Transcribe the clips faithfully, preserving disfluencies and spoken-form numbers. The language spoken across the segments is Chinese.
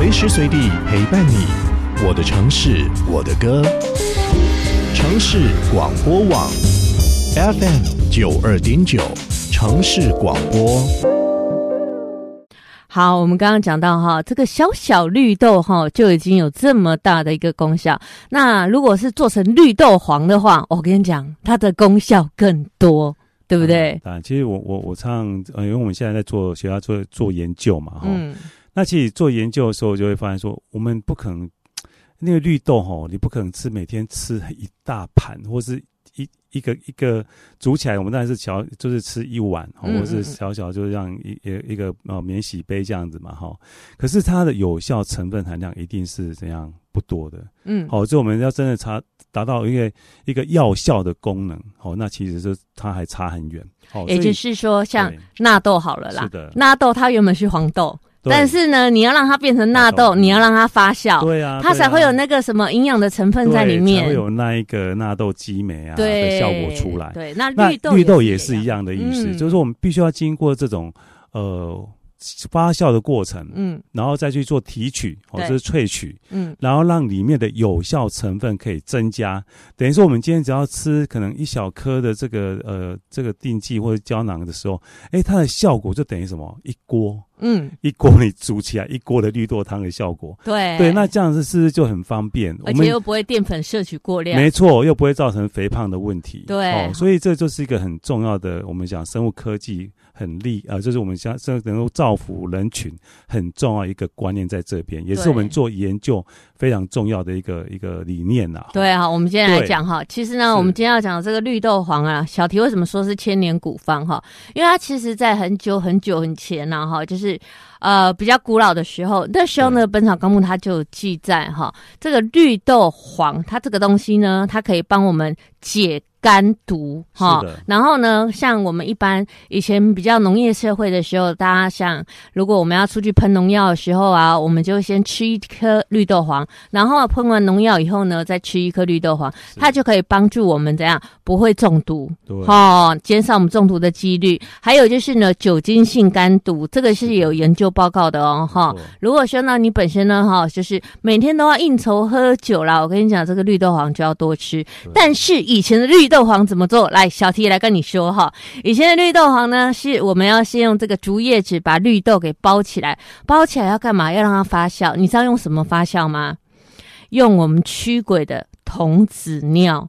随时随地陪伴你，我的城市，我的歌。城市广播网 F M 九二点九，城市广播。 好，我们刚刚讲到哈，这个小小绿豆哈就已经有这么大的一个功效。那如果是做成绿豆黄的话，我跟你讲，它的功效更多，对不对？ 啊、嗯，其实我我我常呃，因为我们现在在做学校做做研究嘛，哈、 嗯， 那其实做研究的时候就会发现说，我们不可能那个绿豆哈，你不可能吃每天吃一大盘，或是一一个一个煮起来，我们当然是小就是吃一碗，嗯、或是小小就让一一个呃免洗杯这样子嘛哈。可是它的有效成分含量一定是怎样不多的，嗯，好，所以我们要真的查达到一个一个药效的功能，好，那其实是它还差很远。好， 也就是说，像纳豆好了啦， 是的， 纳豆它原本是黄豆。但是呢，你要让它变成纳豆，你要让它发酵， 对啊， 它才会有那个什么营养的成分在里面， 才会有那一个纳豆激酶啊的效果出来。 对，那绿豆绿豆也是一样的意思，嗯、就是说我们必须要经过这种呃发酵的过程，嗯，然后再去做提取，或者是萃取，嗯，然后让里面的有效成分可以增加。等于说，我们今天只要吃可能一小颗的这个呃这个定剂或者胶囊的时候，哎，它的效果就等于什么？一锅。嗯，一锅你煮起来一锅的绿豆汤的效果， 对对，那这样子是不是就很方便？ 而且又不会淀粉摄取过量， 没错，又不会造成肥胖的问题。 对， 哦，所以这就是一个很重要的，我们讲生物科技很利啊、呃，就是我们想能够造福人群很重要一个观念在这边，也是我们做研究非常重要的一个一个理念呐、啊。 对啊，我们今天来讲哈，其实呢，我们今天要讲这个绿豆黄啊，小提为什么说是千年古方哈？因为它其实在很久很久很前呐、啊、哈，就是。呃，比较古老的时候，那时候呢，《本草纲目》它就有记载哈，这个绿豆黄，它这个东西呢，它可以帮我们解肝毒哈。然后呢，像我们一般以前比较农业社会的时候，大家像如果我们要出去喷农药的时候啊，我们就先吃一颗绿豆黄，然后喷完农药以后呢，再吃一颗绿豆黄，它就可以帮助我们怎样不会中毒，哈，减少我们中毒的几率。还有就是呢，酒精性肝毒，这个是有研究报告的哦，哈。如果说呢，你本身呢，哈，就是每天都要应酬喝酒啦，我跟你讲，这个绿豆黄就要多吃。但是以前的绿豆黄怎么做？来，小T来跟你说哈。以前的绿豆黄呢，是我们要先用这个竹叶纸把绿豆给包起来，包起来要干嘛？要让它发酵。你知道用什么发酵吗？用我们驱鬼的童子尿。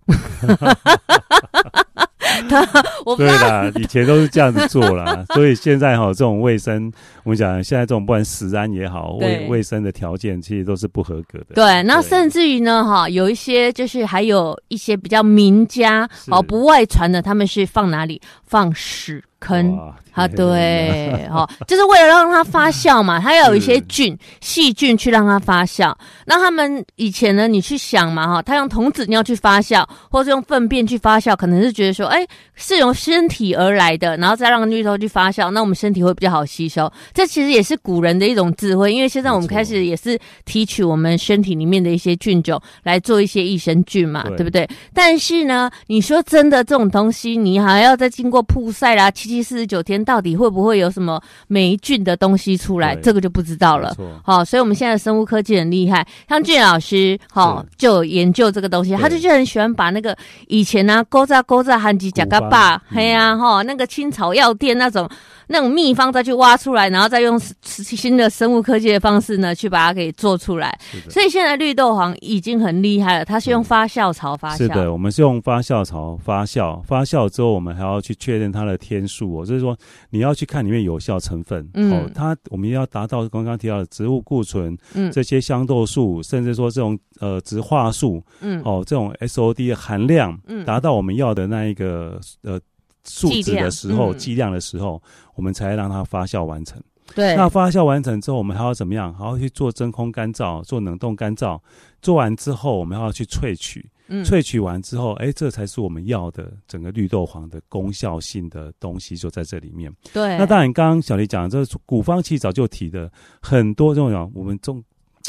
我对啦，以前都是这样子做啦，所以现在哈这种卫生，我们讲现在这种不管食安也好，卫卫生的条件其实都是不合格的。 对，那甚至于呢哈，有一些就是还有一些比较名家哦不外传的，他们是放哪里？放屎坑啊，对，哦，就是为了让它发酵嘛，它要有一些菌、细菌去让它发酵。那他们以前呢，你去想嘛，哈，他用童子尿去发酵，或是用粪便去发酵，可能是觉得说，哎，是由身体而来的，然后再让绿豆去发酵，那我们身体会比较好吸收。这其实也是古人的一种智慧，因为现在我们开始也是提取我们身体里面的一些菌种来做一些益生菌嘛， 对, 对不对？但是呢，你说真的，这种东西你还要再经过曝晒啦，七七四十九天。到底会不会有什么霉菌的东西出来？这个就不知道了。好、哦，所以我们现在的生物科技很厉害，像俊老师，好、哦、就有研究这个东西，他就就很喜欢把那个以前啊勾扎勾扎含几甲嘎巴，嘿呀哈，那个青草药店那种那种秘方再去挖出来，然后再用新的生物科技的方式呢去把它给做出来。所以现在绿豆黄已经很厉害了，它是用发酵槽发酵。 是的，我们是用发酵槽发酵，发酵之后我们还要去确认它的天数哦，就是说。你要去看里面有效成分，嗯，哦，它我们要达到刚刚提到的植物固醇，嗯，这些香豆素，甚至说这种呃植化素，嗯，哦，这种 S O D 的含量，嗯，达到我们要的那一个呃数值的时候，剂量的时候，我们才让它发酵完成。 对， 那发酵完成之后，我们还要怎么样？还要去做真空干燥，做冷冻干燥。做完之后，我们还要去萃取。嗯，萃取完之后，哎，这才是我们要的整个绿豆黄的功效性的东西，就在这里面。 对， 那当然，刚刚小黎讲的，这古方其实早就提的很多这种我们中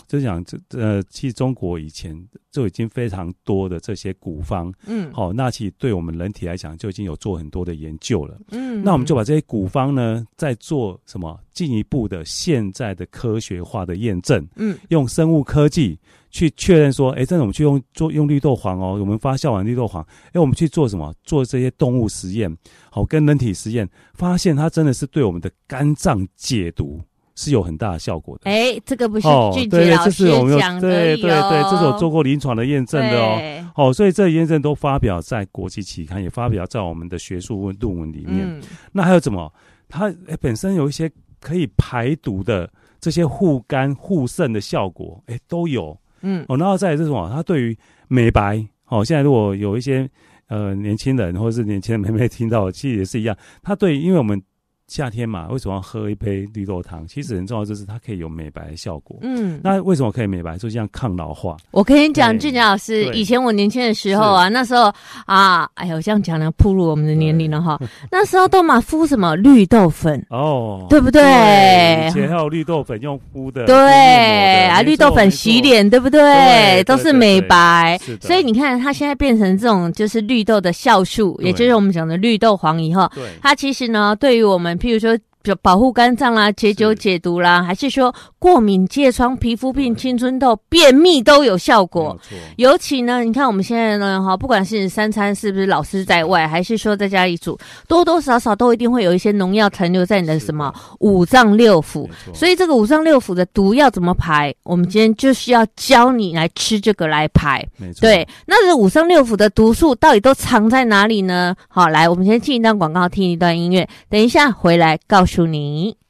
就讲这呃，其实中国以前就已经非常多的这些古方，嗯，好、哦，那其实对我们人体来讲就已经有做很多的研究了，嗯，那我们就把这些古方呢，再做什么进一步的现在的科学化的验证，嗯，用生物科技去确认说，哎，真的我们去用做用绿豆黄哦，我们发酵完绿豆黄，哎，我们去做什么？做这些动物实验，好、哦，跟人体实验，发现它真的是对我们的肝脏解毒是有很大的效果的。 哎，这个不是俊杰老师讲的、哦、 对对对，这是有做过临床的验证的哦。哦，所以这验证都发表在国际期刊，也发表在我们的学术论文里面。嗯、那还有什么？它本身有一些可以排毒的这些护肝护肾的效果，哎，都有。嗯，哦，然后再来是什么？它对于美白，哦，现在如果有一些呃年轻人或者是年轻人妹妹听到，其实也是一样。它对，因为我们夏天嘛，为什么要喝一杯绿豆汤？其实很重要，就是它可以有美白的效果。嗯，那为什么可以美白？就像抗老化。 我跟你讲，俊杰老师，以前我年轻的时候啊，那时候啊，哎呦，这样讲呢，暴露我们的年龄了哈。那时候都嘛敷什么绿豆粉哦，对不对？ 对以前还有绿豆粉用敷的， 对啊，绿豆粉洗脸，对不对？对都是美白。所以你看，它现在变成这种就是绿豆的酵素，也就是我们讲的绿豆黄以后，它其实呢，对于我们譬如说保护肝脏啦、解酒解毒啦，还是说过敏、疥疮、皮肤病、青春痘、便秘都有效果。尤其呢，你看我们现在呢，哈，不管是三餐是不是老师在外，还是说在家里煮，多多少少都一定会有一些农药残留在你的什么五脏六腑。所以这个五脏六腑的毒要怎么排？我们今天就是要教你来吃这个来排。对，那这五脏六腑的毒素到底都藏在哪里呢？好，来，我们先进一段广告，听一段音乐，等一下回来告诉你。